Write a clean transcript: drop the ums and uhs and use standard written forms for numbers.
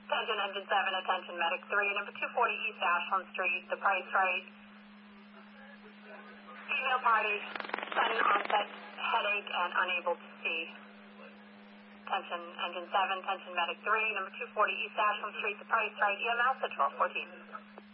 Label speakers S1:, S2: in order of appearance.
S1: Attention Engine 7, attention Medic 3, number 240 East Ashland Street, the price right. Female party, sudden onset headache and unable to see. Attention Engine 7, attention Medic 3, number 240 East Ashland Street, the price right, EMS at 1214.